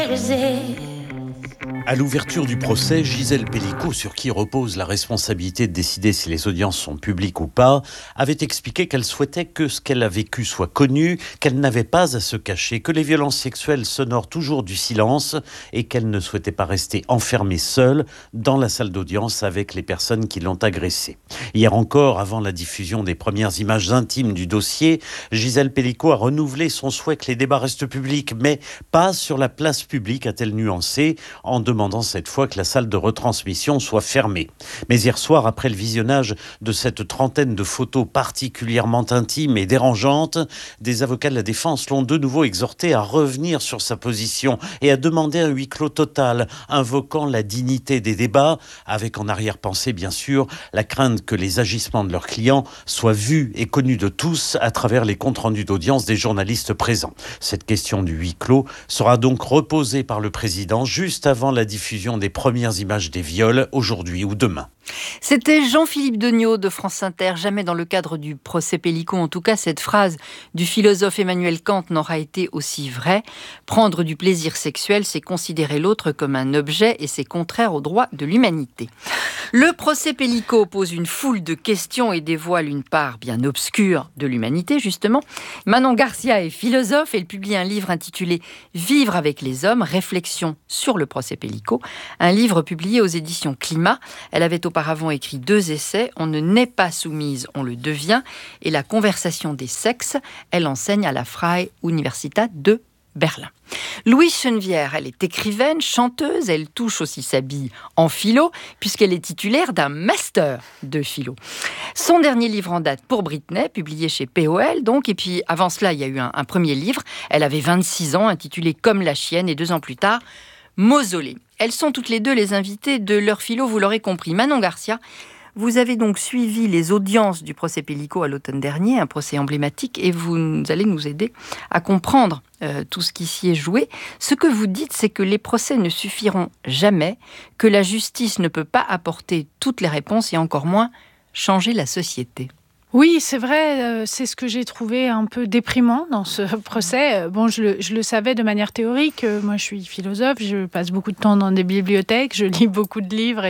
À l'ouverture du procès, Gisèle Pelicot, sur qui repose la responsabilité de décider si les audiences sont publiques ou pas, avait expliqué qu'elle souhaitait que ce qu'elle a vécu soit connu, qu'elle n'avait pas à se cacher, que les violences sexuelles s'honorent toujours du silence et qu'elle ne souhaitait pas rester enfermée seule dans la salle d'audience avec les personnes qui l'ont agressée. Hier encore, avant la diffusion des premières images intimes du dossier, Gisèle Pelicot a renouvelé son souhait que les débats restent publics, mais pas sur la place publique, a-t-elle nuancé, en demandant cette fois que la salle de retransmission soit fermée. Mais hier soir, après le visionnage de cette trentaine de photos particulièrement intimes et dérangeantes, des avocats de la défense l'ont de nouveau exhorté à revenir sur sa position et à demander un huis clos total, invoquant la dignité des débats, avec en arrière-pensée bien sûr la crainte que les agissements de leurs clients soient vus et connus de tous à travers les comptes rendus d'audience des journalistes présents. Cette question du huis clos sera donc reposée par le président juste avant la diffusion des premières images des viols, aujourd'hui ou demain. C'était Jean-Philippe Degnaud de France Inter. Jamais dans le cadre du procès Pelicot, en tout cas, cette phrase du philosophe Emmanuel Kant n'aura été aussi vraie. Prendre du plaisir sexuel, c'est considérer l'autre comme un objet et c'est contraire aux droits de l'humanité. Le procès Pelicot pose une foule de questions et dévoile une part bien obscure de l'humanité, justement. Manon Garcia est philosophe. Elle publie un livre intitulé « Vivre avec les hommes, réflexion sur le procès Pelicot », un livre publié aux éditions Climat. Elle avait auparavant écrit 2 essais, « On ne naît pas soumise, on le devient » et « La conversation des sexes ». Elle enseigne à la Freie Universität de Berlin. Louise Chenevière, elle est écrivaine, chanteuse, elle touche aussi sa bille en philo, puisqu'elle est titulaire d'un master de philo. Son dernier livre en date, Pour Britney, publié chez POL, donc, et puis avant cela, il y a eu un premier livre, elle avait 26 ans, intitulé Comme la chienne, et 2 ans plus tard, Mausolée. Elles sont toutes les deux les invitées de leur philo, vous l'aurez compris. Manon Garcia, vous avez donc suivi les audiences du procès Pelicot à l'automne dernier, un procès emblématique, et vous allez nous aider à comprendre tout ce qui s'y est joué. Ce que vous dites, c'est que les procès ne suffiront jamais, que la justice ne peut pas apporter toutes les réponses et encore moins changer la société. Oui, c'est vrai, c'est ce que j'ai trouvé un peu déprimant dans ce procès. Bon, je le savais de manière théorique. Moi, je suis philosophe, je passe beaucoup de temps dans des bibliothèques, je lis beaucoup de livres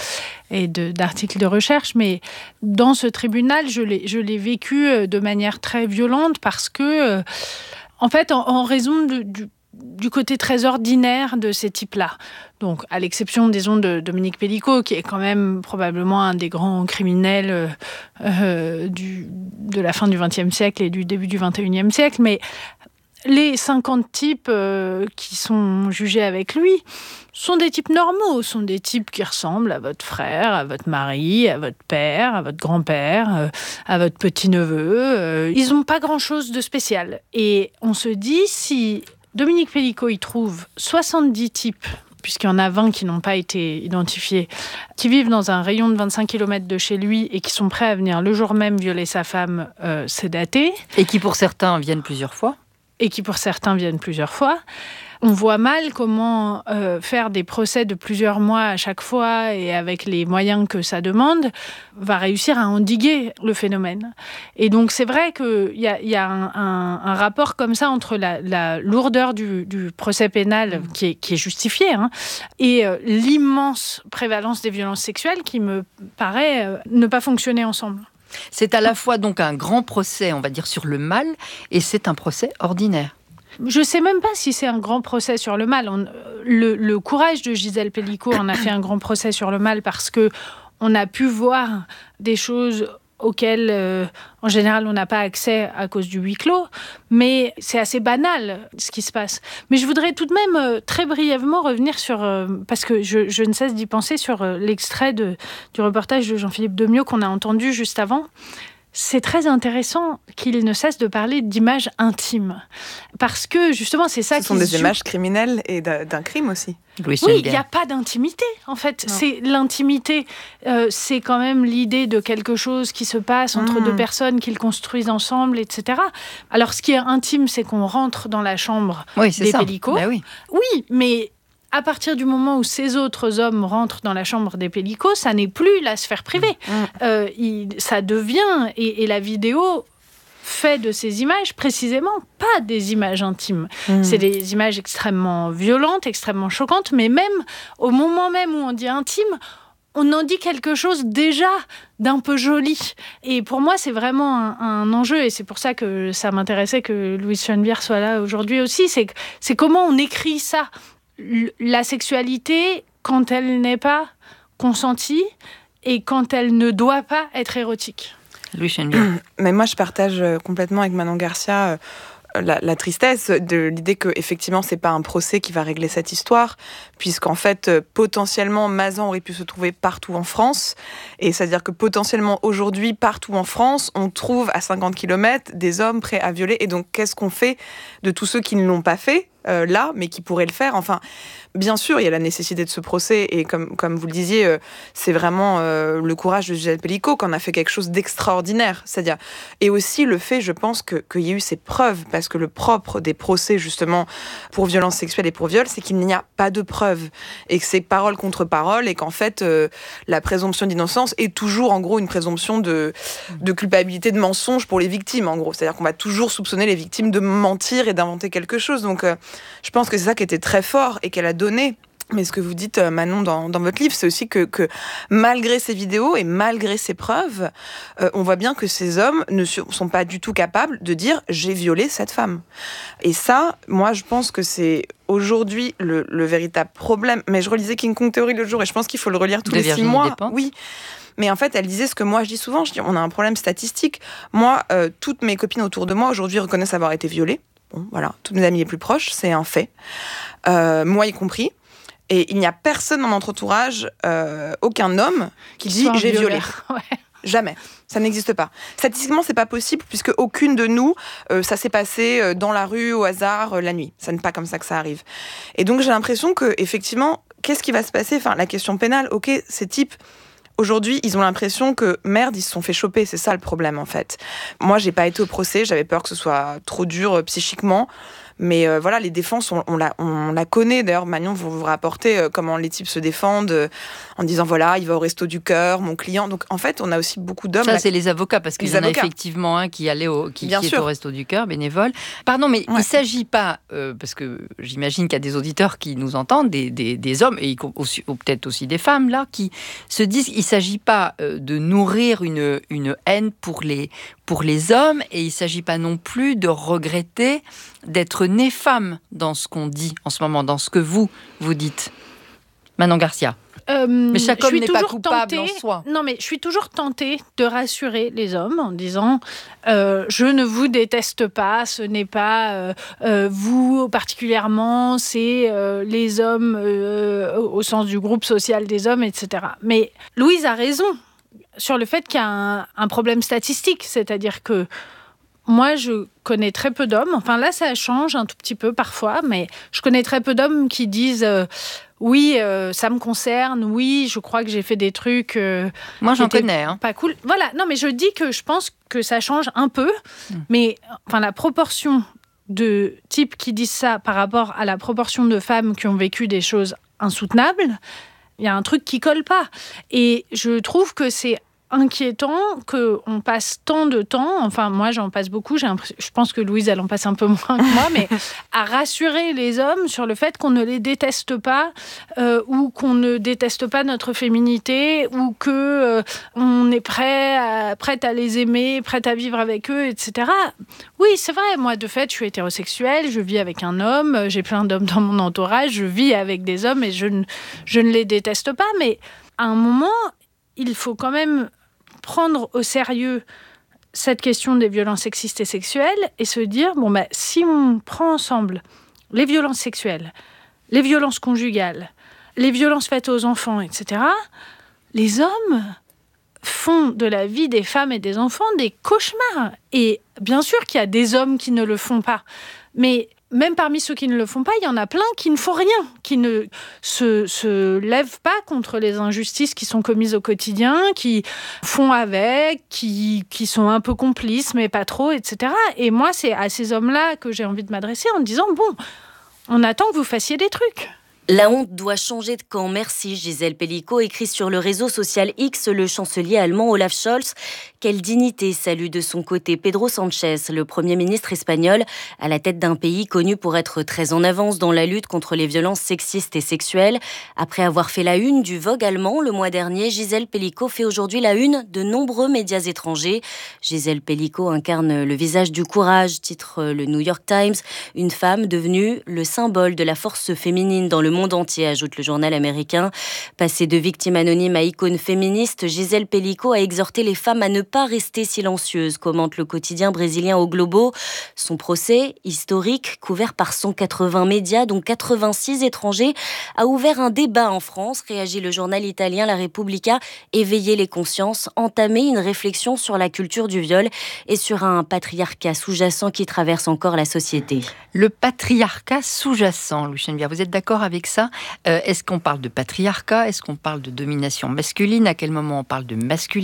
et d'articles de recherche, mais dans ce tribunal, je l'ai vécu de manière très violente parce que, en fait, en raison du côté très ordinaire de ces types-là. Donc, à l'exception, disons, de Dominique Pelicot, qui est quand même probablement un des grands criminels de la fin du XXe siècle et du début du XXIe siècle, mais les 50 types qui sont jugés avec lui sont des types normaux, sont des types qui ressemblent à votre frère, à votre mari, à votre père, à votre grand-père, à votre petit-neveu. Ils n'ont pas grand-chose de spécial. Et on se dit, si Dominique Pelicot y trouve 70 types, puisqu'il y en a 20 qui n'ont pas été identifiés, qui vivent dans un rayon de 25 km de chez lui et qui sont prêts à venir le jour même violer sa femme sédatée. Et qui pour certains viennent plusieurs fois. On voit mal comment faire des procès de plusieurs mois à chaque fois et avec les moyens que ça demande va réussir à endiguer le phénomène. Et donc c'est vrai qu'il y a un rapport comme ça entre la lourdeur du procès pénal qui est justifié et l'immense prévalence des violences sexuelles qui me paraît ne pas fonctionner ensemble. C'est à la fois donc un grand procès, on va dire, sur le mal, et c'est un procès ordinaire. Je ne sais même pas si c'est un grand procès sur le mal. Le courage de Gisèle Pelicot en a fait un grand procès sur le mal parce qu'on a pu voir des choses auxquelles, en général, on n'a pas accès à cause du huis clos. Mais c'est assez banal, ce qui se passe. Mais je voudrais tout de même, très brièvement, revenir sur... parce que je ne cesse d'y penser sur l'extrait du reportage de Jean-Philippe Degnaud qu'on a entendu juste avant. C'est très intéressant qu'il ne cesse de parler d'images intimes. Parce que, justement, c'est ça qui se joue. Ce sont des images criminelles et d'un crime aussi. Oui, il n'y a pas d'intimité, en fait. C'est l'intimité, c'est quand même l'idée de quelque chose qui se passe entre deux personnes qui le construisent ensemble, etc. Alors, ce qui est intime, c'est qu'on rentre dans la chambre des Pelicot. Ben oui. Oui, mais à partir du moment où ces autres hommes rentrent dans la chambre des Pelicot, ça n'est plus la sphère privée. Ça devient, et la vidéo fait de ces images précisément pas des images intimes. C'est des images extrêmement violentes, extrêmement choquantes, mais même au moment même où on dit intime, on en dit quelque chose déjà d'un peu joli. Et pour moi, c'est vraiment un enjeu, et c'est pour ça que ça m'intéressait que Louise Schoenbier soit là aujourd'hui aussi. C'est comment on écrit ça, la sexualité, quand elle n'est pas consentie et quand elle ne doit pas être érotique. Louise Schoenbier. Mais moi, je partage complètement avec Manon Garcia la tristesse de l'idée que effectivement c'est pas un procès qui va régler cette histoire, puisqu'en fait potentiellement Mazan aurait pu se trouver partout en France, et c'est-à-dire que potentiellement aujourd'hui partout en France on trouve à 50 km des hommes prêts à violer, et donc qu'est-ce qu'on fait de tous ceux qui ne l'ont pas fait là, mais qui pourraient le faire? Enfin, bien sûr, il y a la nécessité de ce procès, et comme vous le disiez, c'est vraiment le courage de Gisèle Pelicot qu'on a fait quelque chose d'extraordinaire. C'est-à-dire, et aussi le fait, je pense, qu'il y a eu ces preuves, parce que le propre des procès, justement, pour violence sexuelle et pour viol, c'est qu'il n'y a pas de preuves, et que c'est parole contre parole, et qu'en fait, la présomption d'innocence est toujours, en gros, une présomption de culpabilité, de mensonge pour les victimes, en gros. C'est-à-dire qu'on va toujours soupçonner les victimes de mentir et d'inventer quelque chose. Donc, je pense que c'est ça qui était très fort et qu'elle a donné. Mais ce que vous dites, Manon, dans votre livre, c'est aussi que malgré ces vidéos et malgré ces preuves, on voit bien que ces hommes ne sont pas du tout capables de dire « j'ai violé cette femme ». Et ça, moi, je pense que c'est aujourd'hui le véritable problème. Mais je relisais King Kong Theory l'autre jour, et je pense qu'il faut le relire tous les 6 mois. Oui. Mais en fait, elle disait ce que moi je dis souvent, on a un problème statistique. Moi, toutes mes copines autour de moi aujourd'hui reconnaissent avoir été violées. Bon, voilà, toutes mes amies les plus proches, c'est un fait. Moi y compris. Et il n'y a personne dans notre entourage, aucun homme, qui dit « j'ai violé ». Jamais. Ça n'existe pas. Statistiquement, c'est pas possible, puisque aucune de nous, ça s'est passé dans la rue, au hasard, la nuit. Ça n'est pas comme ça que ça arrive. Et donc, j'ai l'impression que, effectivement, qu'est-ce qui va se passer ? Enfin, la question pénale, ok, ces types... Aujourd'hui, ils ont l'impression que, merde, ils se sont fait choper. C'est ça le problème, en fait. Moi, j'ai pas été au procès. J'avais peur que ce soit trop dur psychiquement. Mais voilà, les défenses, on la connaît. D'ailleurs, Manon, vous rapportez comment les types se défendent en disant, voilà, il va au resto du cœur, mon client. Donc, en fait, on a aussi beaucoup d'hommes... Ça, c'est les avocats, parce qu'il y en a effectivement un qui est au resto du cœur, bénévole. Pardon, mais il ne s'agit pas, parce que j'imagine qu'il y a des auditeurs qui nous entendent, des hommes, et ou peut-être aussi des femmes, là, qui se disent qu'il ne s'agit pas de nourrir une haine pour les hommes, et il ne s'agit pas non plus de regretter d'être née femme dans ce qu'on dit en ce moment, dans ce que vous dites. Manon Garcia. Mais chaque homme n'est pas coupable en soi. Non, mais je suis toujours tentée de rassurer les hommes en disant je ne vous déteste pas, ce n'est pas vous particulièrement, c'est les hommes au sens du groupe social des hommes, etc. Mais Louise a raison sur le fait qu'il y a un problème statistique, c'est-à-dire que moi, je connais très peu d'hommes, enfin là, ça change un tout petit peu parfois, mais je connais très peu d'hommes qui disent oui, ça me concerne, oui, je crois que j'ai fait des trucs moi, j'en connais, pas cool. Voilà, non, mais je dis que je pense que ça change un peu, mais enfin, la proportion de types qui disent ça par rapport à la proportion de femmes qui ont vécu des choses insoutenables, il y a un truc qui colle pas. Et je trouve que c'est inquiétant qu'on passe tant de temps, enfin moi j'en passe beaucoup, je pense que Louise elle en passe un peu moins que moi, mais à rassurer les hommes sur le fait qu'on ne les déteste pas ou qu'on ne déteste pas notre féminité ou que on est prête à les aimer, prête à vivre avec eux, etc. Oui, c'est vrai, moi de fait je suis hétérosexuelle, je vis avec un homme, j'ai plein d'hommes dans mon entourage, je vis avec des hommes et je ne les déteste pas, mais à un moment il faut quand même prendre au sérieux cette question des violences sexistes et sexuelles et se dire, si on prend ensemble les violences sexuelles, les violences conjugales, les violences faites aux enfants, etc., les hommes font de la vie des femmes et des enfants des cauchemars. Et bien sûr qu'il y a des hommes qui ne le font pas, mais même parmi ceux qui ne le font pas, il y en a plein qui ne font rien, qui ne se lèvent pas contre les injustices qui sont commises au quotidien, qui font avec, qui sont un peu complices, mais pas trop, etc. Et moi, c'est à ces hommes-là que j'ai envie de m'adresser en disant, on attend que vous fassiez des trucs. La honte doit changer de camp. Merci Gisèle Pelicot, écrit sur le réseau social X le chancelier allemand Olaf Scholz. Quelle dignité, salue de son côté Pedro Sánchez, le Premier ministre espagnol, à la tête d'un pays connu pour être très en avance dans la lutte contre les violences sexistes et sexuelles. Après avoir fait la une du Vogue allemand le mois dernier, Gisèle Pelicot fait aujourd'hui la une de nombreux médias étrangers. Gisèle Pelicot incarne le visage du courage, titre le New York Times. Une femme devenue le symbole de la force féminine dans le monde entier, ajoute le journal américain. Passée de victime anonyme à icône féministe, Gisèle Pelicot a exhorté les femmes à ne pas rester silencieuses, commente le quotidien brésilien O Globo. Son procès, historique, couvert par 180 médias, dont 86 étrangers, a ouvert un débat en France, réagit le journal italien La Repubblica. Éveiller les consciences, entamer une réflexion sur la culture du viol et sur un patriarcat sous-jacent qui traverse encore la société. Le patriarcat sous-jacent, Louis Chenevière, vous êtes d'accord avec ça ? Est-ce qu'on parle de patriarcat ? Est-ce qu'on parle de domination masculine ? À quel moment on parle de masculinité ?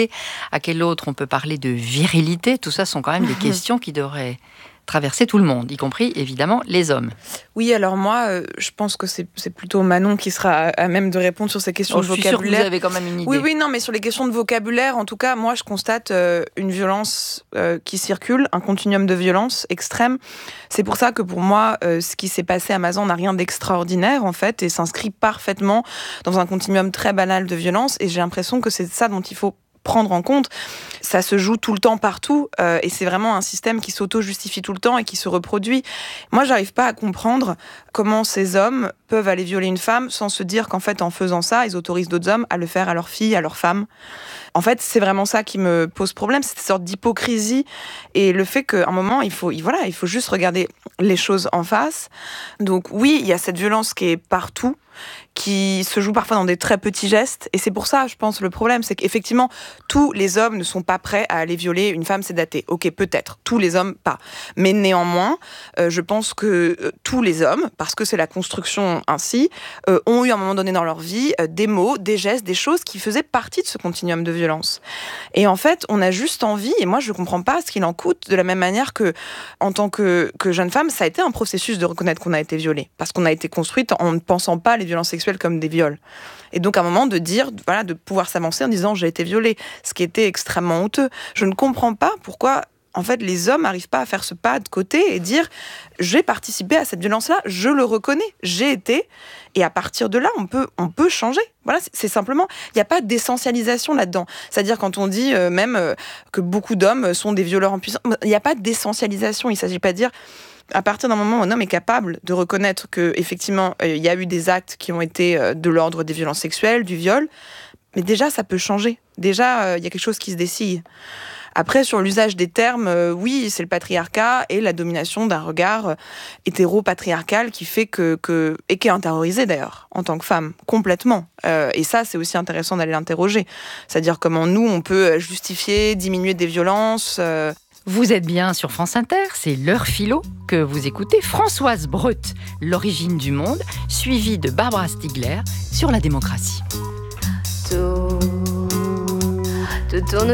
À quel autre on peut parler de virilité ? Tout ça sont quand même des questions qui devraient traverser tout le monde, y compris évidemment les hommes. Oui, alors moi, je pense que c'est plutôt Manon qui sera à même de répondre sur ces questions de vocabulaire. Je suis sûre que vous avez quand même une idée. Oui, non, mais sur les questions de vocabulaire, en tout cas, moi, je constate une violence qui circule, un continuum de violence extrême. C'est pour ça que pour moi, ce qui s'est passé à Mazan n'a rien d'extraordinaire, en fait, et s'inscrit parfaitement dans un continuum très banal de violence, et j'ai l'impression que c'est ça dont il faut prendre en compte. Ça se joue tout le temps partout et c'est vraiment un système qui s'auto-justifie tout le temps et qui se reproduit. Moi, j'arrive pas à comprendre comment ces hommes peuvent aller violer une femme sans se dire qu'en fait, en faisant ça, ils autorisent d'autres hommes à le faire à leurs filles, à leurs femmes. En fait, c'est vraiment ça qui me pose problème, cette sorte d'hypocrisie et le fait qu'à un moment, il faut juste regarder les choses en face. Donc oui, il y a cette violence qui est partout, qui se joue parfois dans des très petits gestes. Et c'est pour ça, je pense, le problème, c'est qu'effectivement, tous les hommes ne sont pas prêts à aller violer une femme sédatée. Ok, peut-être, tous les hommes, pas. Mais néanmoins, je pense que tous les hommes, parce que c'est la construction ainsi, ont eu à un moment donné dans leur vie des mots, des gestes, des choses qui faisaient partie de ce continuum de violence. Et en fait, on a juste envie, et moi je ne comprends pas ce qu'il en coûte, de la même manière que, en tant que jeune femme, ça a été un processus de reconnaître qu'on a été violée. Parce qu'on a été construite en ne pensant pas les violences sexuelles comme des viols. Et donc à un moment de dire, voilà, de pouvoir s'avancer en disant j'ai été violée, ce qui était extrêmement honteux. Je ne comprends pas pourquoi en fait les hommes n'arrivent pas à faire ce pas de côté et dire j'ai participé à cette violence-là, je le reconnais, j'ai été, et à partir de là on peut changer. Voilà, c'est simplement, il n'y a pas d'essentialisation là-dedans. C'est-à-dire quand on dit même que beaucoup d'hommes sont des violeurs en puissance, il n'y a pas d'essentialisation. Il ne s'agit pas de dire à partir d'un moment où un homme est capable de reconnaître qu'effectivement, il y a eu des actes qui ont été de l'ordre des violences sexuelles, du viol, mais déjà, ça peut changer. Déjà, il y a quelque chose qui se dessille. Après, sur l'usage des termes, oui, c'est le patriarcat et la domination d'un regard hétéro-patriarcal qui fait et qui est intériorisé d'ailleurs, en tant que femme, complètement. Et ça, c'est aussi intéressant d'aller l'interroger. C'est-à-dire comment nous, on peut justifier, diminuer des violences. Vous êtes bien sur France Inter, c'est l'heure philo que vous écoutez. Françoise Breut, L'origine du monde, suivie de Barbara Stigler sur la démocratie. Tout tourne